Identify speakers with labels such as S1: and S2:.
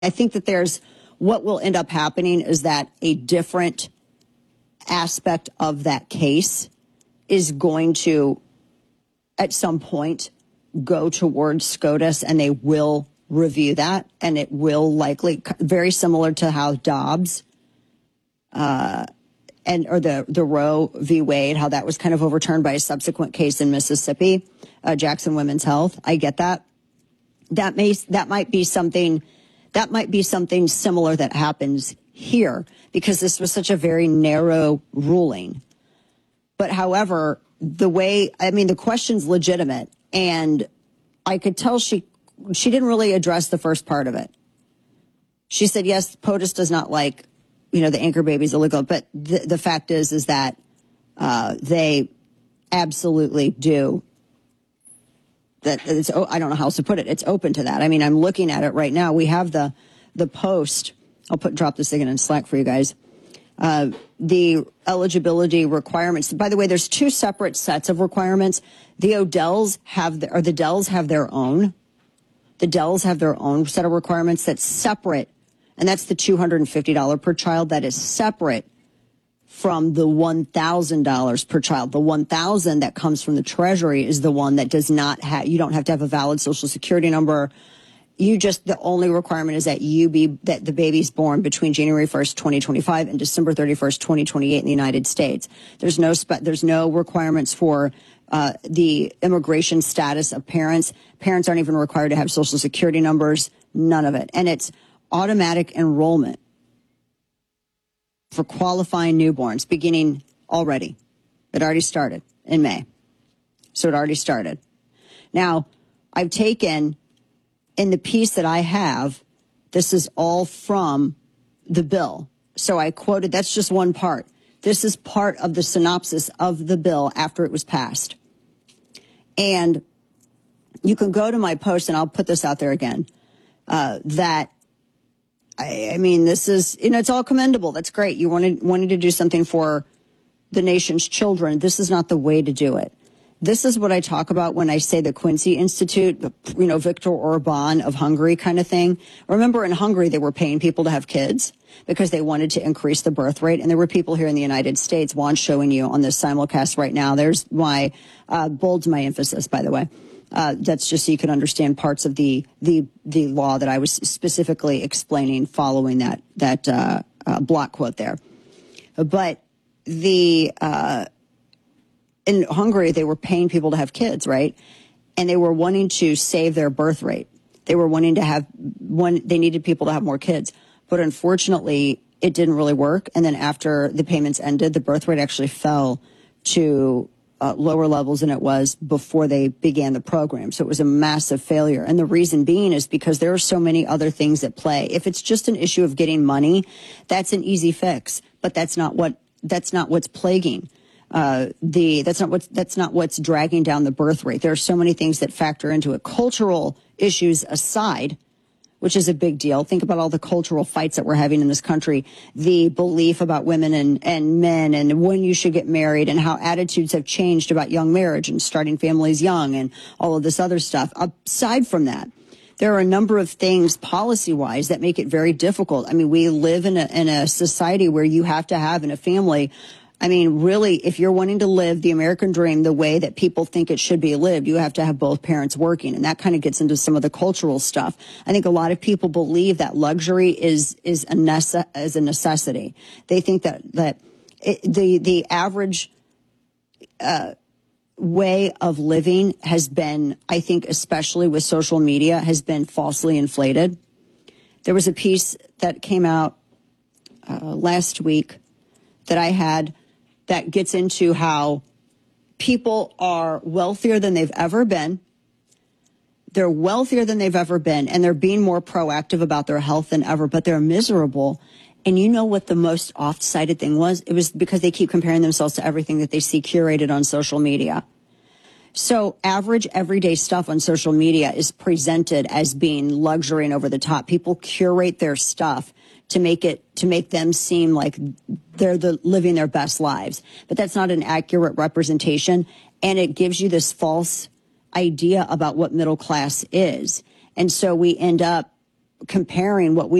S1: I think that what will end up happening is that a different aspect of that case is going to, at some point, go towards SCOTUS, and they will review that, and it will likely, very similar to how Dobbs or the Roe v. Wade, how that was kind of overturned by a subsequent case in Mississippi, Jackson Women's Health. I get that. That might be something similar that happens here, because this was such a very narrow ruling. But however, the question's legitimate, and I could tell she didn't really address the first part of it. She said, yes, POTUS does not like, the anchor baby's illegal, but the fact is that they absolutely do. I don't know how else to put it. It's open to that. I mean, I'm looking at it right now. We have the post. I'll drop this thing in Slack for you guys. The eligibility requirements. By the way, there's two separate sets of requirements. The Dells have their own. The Dells have their own set of requirements that's separate, and that's the $250 per child. That is separate from the $1,000 per child. The $1,000 that comes from the Treasury is the one that does not have. You don't have to have a valid Social Security number. The only requirement is that that the baby's born between January 1st, 2025 and December 31st, 2028 in the United States. There's no requirements for the immigration status of parents. Parents aren't even required to have Social Security numbers, none of it. And it's automatic enrollment for qualifying newborns beginning already. It already started in May. So it already started. Now, I've taken, in the piece that I have, this is all from the bill. So I quoted, that's just one part. This is part of the synopsis of the bill after it was passed. And you can go to my post, and I'll put this out there again, this is, it's all commendable. That's great. You wanted to do something for the nation's children. This is not the way to do it. This is what I talk about when I say the Quincy Institute, Viktor Orban of Hungary kind of thing. Remember, in Hungary, they were paying people to have kids because they wanted to increase the birth rate. And there were people here in the United States. Juan's showing you on this simulcast right now. There's my, bold's my emphasis, by the way. That's just so you can understand parts of the law that I was specifically explaining following that block quote there. But in Hungary, they were paying people to have kids, right? And they were wanting to save their birth rate. They were wanting to they needed people to have more kids. But unfortunately, it didn't really work. And then after the payments ended, the birth rate actually fell to lower levels than it was before they began the program. So it was a massive failure. And the reason being is because there are so many other things at play. If it's just an issue of getting money, that's an easy fix. But that's not what's plaguing. That's not what's dragging down the birth rate. There are so many things that factor into it. Cultural issues aside, which is a big deal. Think about all the cultural fights that we're having in this country, the belief about women and men and when you should get married and how attitudes have changed about young marriage and starting families young and all of this other stuff. Aside from that, there are a number of things policy-wise that make it very difficult. I mean, we live in a society where you have to have in a family. I mean, really, if you're wanting to live the American dream the way that people think it should be lived, you have to have both parents working. And that kind of gets into some of the cultural stuff. I think a lot of people believe that luxury is a necessity. They think that the average way of living has been, I think, especially with social media, has been falsely inflated. There was a piece that came out last week that I had that gets into how people are wealthier than they've ever been. They're wealthier than they've ever been, and they're being more proactive about their health than ever, but they're miserable. And you know what the most oft-cited thing was? It was because they keep comparing themselves to everything that they see curated on social media. So average everyday stuff on social media is presented as being luxury and over the top. People curate their stuff to make them seem like they're living their best lives. But that's not an accurate representation, and it gives you this false idea about what middle class is. And so we end up comparing what we